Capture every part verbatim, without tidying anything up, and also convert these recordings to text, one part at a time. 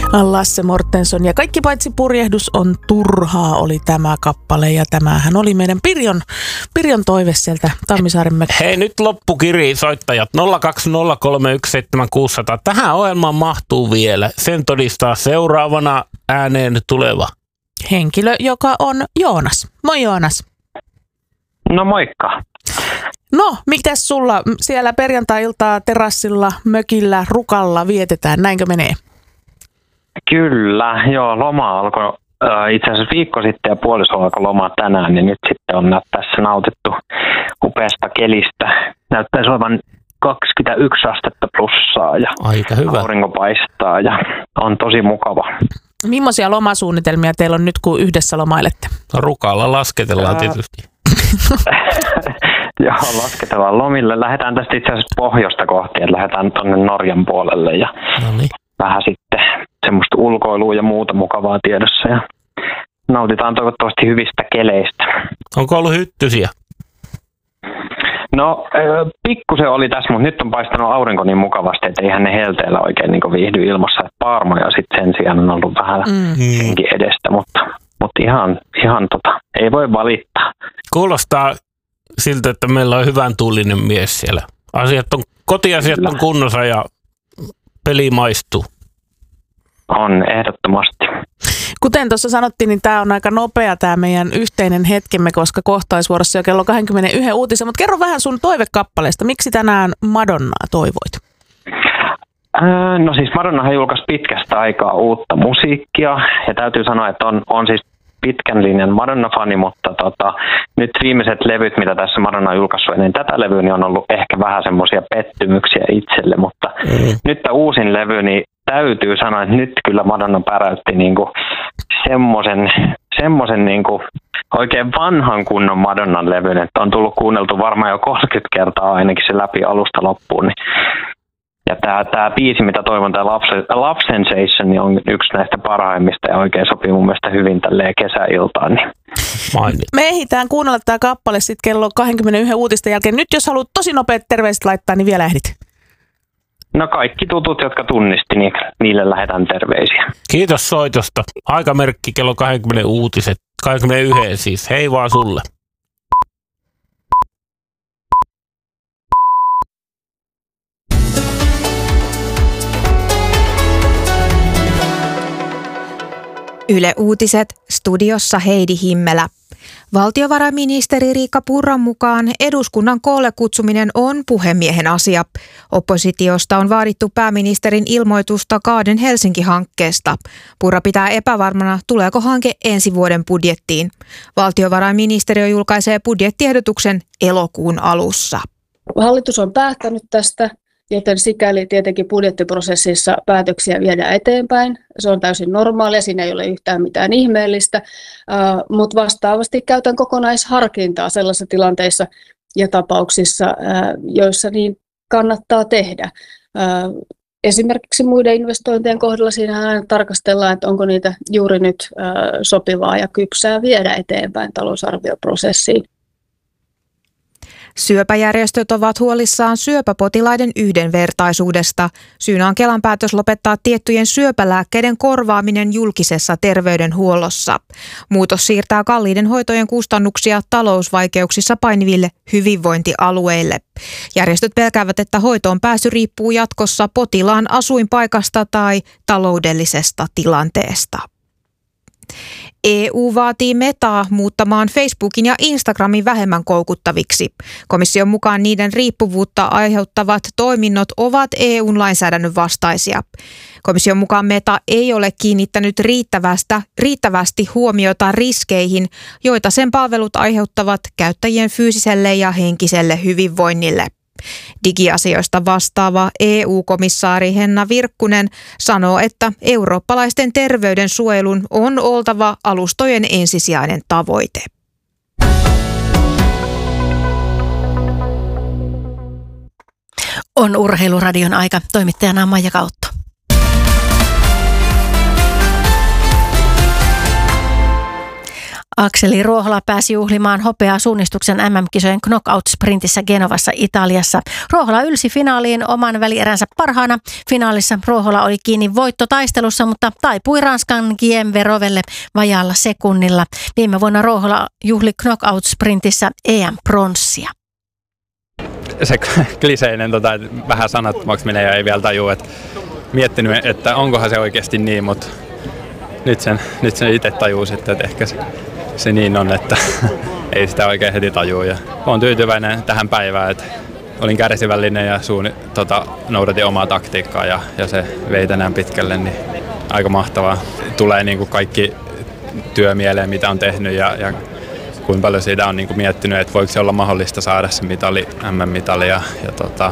Lasse Mortenson ja Kaikki paitsi purjehdus on turhaa oli tämä kappale ja tämähän oli meidän Pirjon, Pirjon toive sieltä Tammisaaren mökiltä. Hei nyt loppukiri soittajat nolla kaksi nolla kolme yksi seitsemän kuusi nolla nolla. Tähän ohjelmaan mahtuu vielä. Sen todistaa seuraavana ääneen tuleva henkilö, joka on Joonas. Moi Joonas. No moikka. No, mitäs sulla siellä perjantai-iltaa terassilla, mökillä, rukalla vietetään? Näinkö menee? Kyllä, joo, loma alkoi äh, itse asiassa viikko sitten ja puoliso alkoi loma tänään, niin nyt sitten on tässä nautittu upeasta kelistä. Näyttäisi olevan kaksikymmentäyksi astetta plussaa ja aika hyvä. Aurinko paistaa ja on tosi mukava. Millaisia lomasuunnitelmia teillä on nyt, kun yhdessä lomailette? Rukalla lasketellaan Ää... tietysti. Joo, lasketellaan lomille. Lähdetään tästä itse asiassa pohjoista kohti, että lähdetään tuonne Norjan puolelle ja Noniin. vähän sitten semmoista ulkoilua ja muuta mukavaa tiedossa ja nautitaan toivottavasti hyvistä keleistä. Onko ollut hyttysiä? No, pikkusen oli tässä, mutta nyt on paistanut aurinko niin mukavasti, että eihän ne helteellä oikein niin viihdy ilmassa. Että paarmoja sitten sen sijaan on ollut vähän senkin mm. edestä, mutta, mutta ihan, ihan tota, ei voi valittaa. Kuulostaa siltä, että meillä on hyvän tuulinen mies siellä. Asiat on, kotiasiat Kyllä. on kunnossa ja peli maistuu. On, ehdottomasti. Kuten tuossa sanottiin, niin tämä on aika nopea tämä meidän yhteinen hetkemme, koska kohtaisvuorossa jo kello kaksikymmentäyksi uutisen. Mutta kerro vähän sun toivekappaleesta. Miksi tänään Madonnaa toivoit? Öö, no siis Madonnahan julkaisi pitkästä aikaa uutta musiikkia. Ja täytyy sanoa, että on, on siis pitkän linjan Madonna-fani, mutta tota, nyt viimeiset levyt, mitä tässä Madonna on julkaissut ennen tätä levyä, niin on ollut ehkä vähän semmoisia pettymyksiä itselle. Mutta mm. nyt tämä uusin levy, niin täytyy sanoa, että nyt kyllä Madonna päräytti niinku semmoisen, semmoisen niinku oikein vanhan kunnon Madonnan levyn, että on tullut kuunneltu varmaan jo kolmekymmentä kertaa ainakin se läpi alusta loppuun. Niin. Ja tämä, tämä biisi, mitä toivon, tämä Love, Love Sensation, niin on yksi näistä parhaimmista ja oikein sopii mun mielestä hyvin tälleen kesäiltaan. Niin. Me ehditään kuunnella tämä kappale sitten kello kaksikymmentäyksi uutisten jälkeen. Nyt jos haluat tosi nopeat terveiset laittaa, niin vielä ehdit. No kaikki tutut, jotka tunnisti, niin niille lähetään terveisiä. Kiitos soitosta. Aikamerkki kello kaksikymmentä uutiset. kaksikymmentäyksi siis. Hei vaan sulle. Yle Uutiset, studiossa Heidi Himmelä. Valtiovarainministeri Riikka Purran mukaan eduskunnan koolle kutsuminen on puhemiehen asia. Oppositiosta on vaadittu pääministerin ilmoitusta Kaaden Helsinki-hankkeesta. Purra pitää epävarmana, tuleeko hanke ensi vuoden budjettiin. Valtiovarainministeriö julkaisee budjettiehdotuksen elokuun alussa. Hallitus on päättänyt tästä, joten sikäli tietenkin budjettiprosessissa päätöksiä viedään eteenpäin. Se on täysin normaalia, siinä ei ole yhtään mitään ihmeellistä, uh, mutta vastaavasti käytän kokonaisharkintaa sellaisissa tilanteissa ja tapauksissa, uh, joissa niin kannattaa tehdä. Uh, esimerkiksi muiden investointien kohdalla siinä tarkastellaan, että onko niitä juuri nyt uh, sopivaa ja kypsää viedä eteenpäin talousarvioprosessiin. Syöpäjärjestöt ovat huolissaan syöpäpotilaiden yhdenvertaisuudesta. Syynä on Kelan päätös lopettaa tiettyjen syöpälääkkeiden korvaaminen julkisessa terveydenhuollossa. Muutos siirtää kalliiden hoitojen kustannuksia talousvaikeuksissa painiville hyvinvointialueille. Järjestöt pelkäävät, että hoitoon pääsy riippuu jatkossa potilaan asuinpaikasta tai taloudellisesta tilanteesta. E U vaatii Metaa muuttamaan Facebookin ja Instagramin vähemmän koukuttaviksi. Komission mukaan niiden riippuvuutta aiheuttavat toiminnot ovat E U-lainsäädännön vastaisia. Komission mukaan Meta ei ole kiinnittänyt riittävästä, riittävästi huomiota riskeihin, joita sen palvelut aiheuttavat käyttäjien fyysiselle ja henkiselle hyvinvoinnille. Digiasioista vastaava E U-komissaari Henna Virkkunen sanoo, että eurooppalaisten terveydensuojelun on oltava alustojen ensisijainen tavoite. On Urheiluradion aika. Toimittajana Maija Kautto. Akseli Ruohola pääsi juhlimaan hopeaa suunnistuksen äm äm-kisojen knockout-sprintissä Genovassa Italiassa. Ruohola ylsi finaaliin oman välieränsä parhaana. Finaalissa Ruohola oli kiinni voittotaistelussa, mutta taipui Ranskan Guillaume Verovelle vajaalla sekunnilla. Viime vuonna Ruohola juhli knockout-sprintissä E M-pronssia. Se kliseinen, tota, vähän sanattomaksi menee ja ei vielä tajua, että miettinyt, että onkohan se oikeasti niin, mutta nyt sen, nyt sen itse tajuus, että ehkä se, se niin on, että ei sitä oikein heti tajua. Ja olen tyytyväinen tähän päivään, että olin kärsivällinen ja suun, tota, noudatin omaa taktiikkaa ja, ja se vei tänään pitkälle, niin aika mahtavaa. Tulee niin kuin kaikki työ mieleen, mitä on tehnyt ja, ja kuinka paljon siitä on niin kuin miettinyt, että voiko se olla mahdollista saada se mitali, äm äm-mitali ja, ja, tota,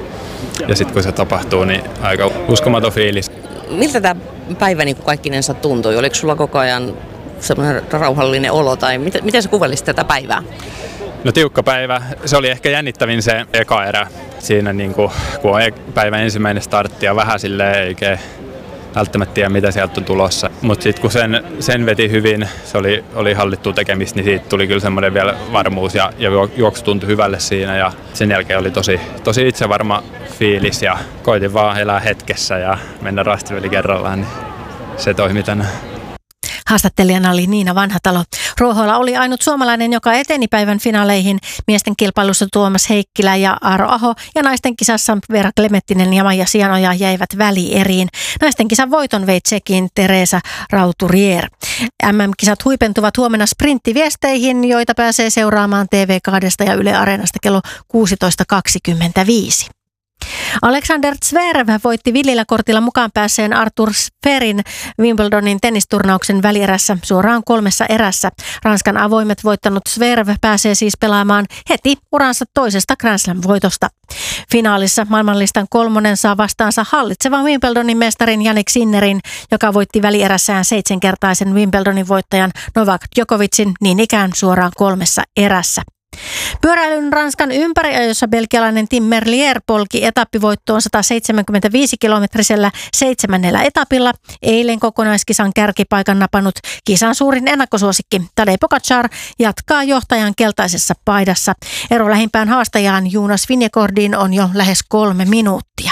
ja sitten kun se tapahtuu, niin aika uskomaton fiilis. Miltä tämä päivä niin kaikkinensa tuntui? Oliko sulla koko ajan semmoinen rauhallinen olo tai miten, miten sä kuvailisit tätä päivää? No tiukka päivä. Se oli ehkä jännittävin se eka erä siinä, niin kuin, kun on päivän ensimmäinen startti ja vähän silleen eikä välttämättä tiedä, mitä sieltä on tulossa. Mutta sitten kun sen, sen veti hyvin, se oli, oli hallittua tekemistä, niin siitä tuli kyllä semmoinen vielä varmuus ja, ja juoksu tuntui hyvälle siinä. Ja sen jälkeen oli tosi, tosi itsevarma fiilis ja koitin vaan elää hetkessä ja mennä rastiveli kerrallaan, niin se toimi tänään. Haastattelijana oli Niina Vanhatalo. Ruohola oli ainut suomalainen, joka eteni päivän finaaleihin. Miesten kilpailussa Tuomas Heikkilä ja Aaro Aho ja naisten kisassa Veera Klemettinen ja Maija Sianoja jäivät välieriin. Naisten kisan voiton vei Tsekin Teresa Rauturier. äm äm-kisat huipentuvat huomenna sprinttiviesteihin, joita pääsee seuraamaan T V kaksi ja Yle Areenasta kello kuusitoista kaksikymmentäviisi. Alexander Zverev voitti villillä kortilla mukaan päässeen Arthur Sferin Wimbledonin tennisturnauksen välierässä suoraan kolmessa erässä. Ranskan avoimet voittanut Zverev pääsee siis pelaamaan heti uransa toisesta Grand Slam-voitosta. Finaalissa maailmanlistan kolmonen saa vastaansa hallitsevan Wimbledonin mestarin Jannik Sinnerin, joka voitti välierässään seitsemänkertaisen Wimbledonin voittajan Novak Djokovicin niin ikään suoraan kolmessa erässä. Pyöräilyn Ranskan ympäriajossa belgialainen Tim Merlier polki etappivoittoon sata seitsemänkymmentäviisi kilometrisellä seitsemännellä etapilla. Eilen kokonaiskisan kärkipaikan napannut kisan suurin ennakkosuosikki Tadej Pogačar jatkaa johtajan keltaisessa paidassa. Ero lähimpään haastajaan Jonas Vingegaardiin on jo lähes kolme minuuttia.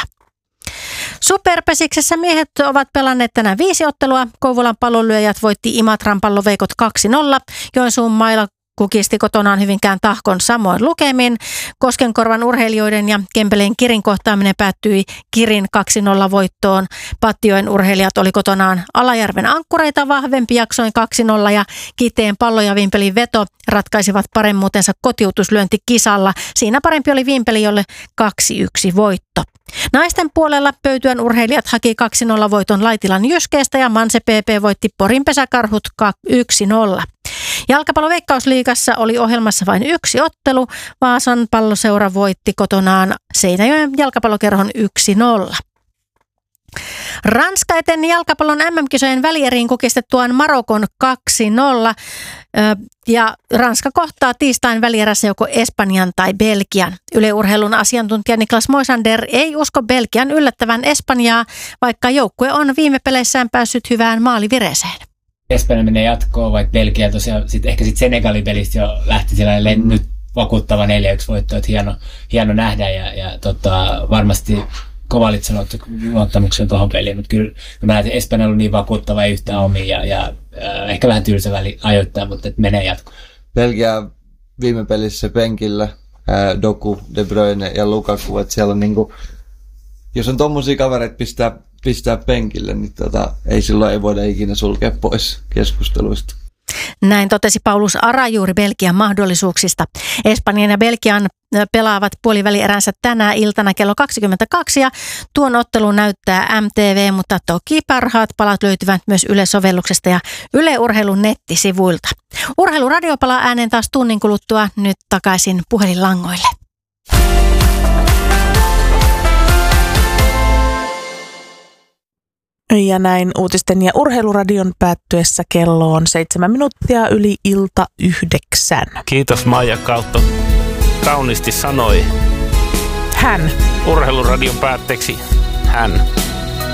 Superpesiksessä miehet ovat pelanneet tänään viisi ottelua. Kouvolan pallonlyöjät voitti Imatran palloveikot kaksi nolla. Joensuun mailla kukisti kotonaan Hyvinkään Tahkon samoin lukemin. Koskenkorvan urheilijoiden ja Kempeleen Kirin kohtaaminen päättyi Kirin kaksi nolla voittoon. Pattijoen urheilijat oli kotonaan Alajärven Ankkureita vahvempi jaksoin kaksi nolla ja Kiteen pallo ja Vimpelin veto ratkaisivat paremmuutensa kotiutuslyöntikisalla. Siinä parempi oli Vimpeli, jolle kaksi yksi voitto. Naisten puolella Pöytyän urheilijat haki kaksi nolla voiton Laitilan Jyskeestä ja Manse P P voitti Porin Pesäkarhut yksi nolla. Jalkapalloveikkausliigassa oli ohjelmassa vain yksi ottelu. Vaasan palloseura voitti kotonaan Seinäjoen jalkapallokerhon yksi nolla. Ranska eteni jalkapallon äm äm-kisojen välieriin kukistettuaan Marokon kaksi nolla. Ja Ranska kohtaa tiistain välierässä joko Espanjan tai Belgian. Yle Urheilun asiantuntija Niklas Moisander ei usko Belgian yllättävän Espanjaa, vaikka joukkue on viime peleissään päässyt hyvään maalivireeseen. Espanja menee jatkoon, vaikka Belgia tosiaan sit ehkä sitten Senegalin pelistä jo lähti sellainen nyt vakuuttava neljä yksi voitto, että hieno, hieno nähdä ja, ja tota, varmasti Kovalits on ottanut luottamuksen tuohon peliin, mutta kyllä mä näen, että Espanja on ollut niin vakuuttava, ei yhtään omiin ja, ja äh, ehkä vähän tylsä väli ajoittaa, mutta et menee jatkoon. Belgia viime pelissä penkillä, ää, Doku, De Bruyne ja Lukaku, että siellä on niinku, jos on tommosia kavereita pistää, pistää penkille, niin tota, ei silloin ei voida ikinä sulkea pois keskusteluista. Näin totesi Paulus Ara juuri Belgian mahdollisuuksista. Espanjan ja Belgian pelaavat puolivälieränsä tänä iltana kello kaksikymmentäkaksi ja tuon ottelun näyttää M T V, mutta toki parhaat palat löytyvät myös Yle-sovelluksesta ja Yle Urheilun nettisivuilta. Urheiluradio palaa ääneen taas tunnin kuluttua, nyt takaisin puhelinlangoille. Ja näin uutisten ja urheiluradion päättyessä kello on seitsemän minuuttia yli ilta yhdeksän. Kiitos Maija Kautto. Kauniisti sanoi. Hän. Urheiluradion päätteeksi hän.